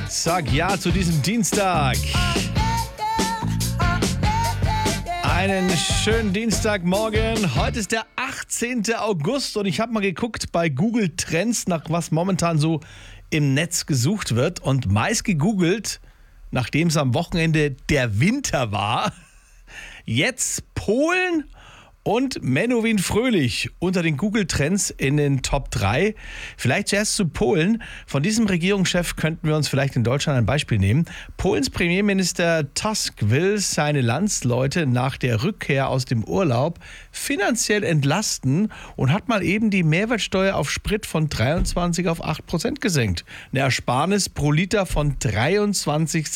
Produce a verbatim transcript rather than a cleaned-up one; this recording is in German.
Sag ja zu diesem Dienstag. Einen schönen Dienstagmorgen. Heute ist der achtzehnte August und ich habe mal geguckt bei Google Trends, nach was momentan so im Netz gesucht wird. Und meist gegoogelt, nachdem es am Wochenende der Winter war, jetzt Polen und Menowin Fröhlich unter den Google-Trends in den Top drei. Vielleicht zuerst zu Polen. Von diesem Regierungschef könnten wir uns vielleicht in Deutschland ein Beispiel nehmen. Polens Premierminister Tusk will seine Landsleute nach der Rückkehr aus dem Urlaub finanziell entlasten und hat mal eben die Mehrwertsteuer auf Sprit von dreiundzwanzig auf acht Prozent gesenkt. Eine Ersparnis pro Liter von dreiundzwanzig Cent.